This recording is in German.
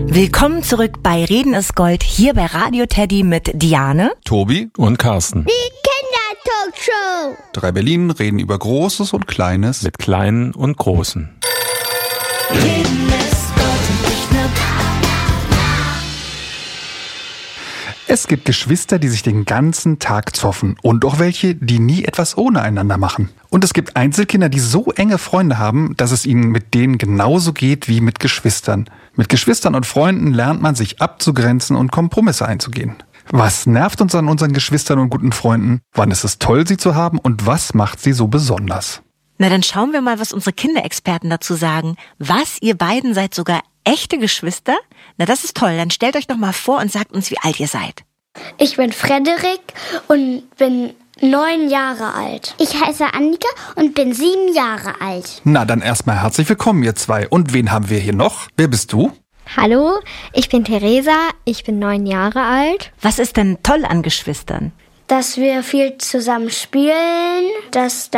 Willkommen zurück bei Reden ist Gold, hier bei Radio Teddy mit Diane, Tobi und Carsten. Die Kindertalkshow. 3 Berlin reden über Großes und Kleines. Mit Kleinen und Großen. Reden ist Gold und nicht nur Es gibt Geschwister, die sich den ganzen Tag zoffen und auch welche, die nie etwas ohne einander machen. Und es gibt Einzelkinder, die so enge Freunde haben, dass es ihnen mit denen genauso geht wie mit Geschwistern. Mit Geschwistern und Freunden lernt man sich abzugrenzen und Kompromisse einzugehen. Was nervt uns an unseren Geschwistern und guten Freunden? Wann ist es toll, sie zu haben? Und was macht sie so besonders? Na, dann schauen wir mal, was unsere Kinderexperten dazu sagen. Was, ihr beiden seid sogar echte Geschwister? Na, das ist toll. Dann stellt euch doch mal vor und sagt uns, wie alt ihr seid. Ich bin Frederik und bin 9 Jahre alt. Ich heiße Annika und bin 7 Jahre alt. Na, dann erstmal herzlich willkommen, ihr zwei. Und wen haben wir hier noch? Wer bist du? Hallo, ich bin Theresa, ich bin 9 Jahre alt. Was ist denn toll an Geschwistern? Dass wir viel zusammen spielen, dass